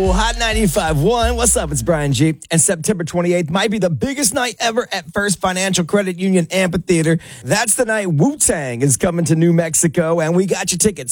Hot 95.1. What's up? It's Brian G. And September 28th might be the biggest night ever at First Financial Credit Union Amphitheater. That's the night Wu-Tang is coming to New Mexico, and we got your tickets.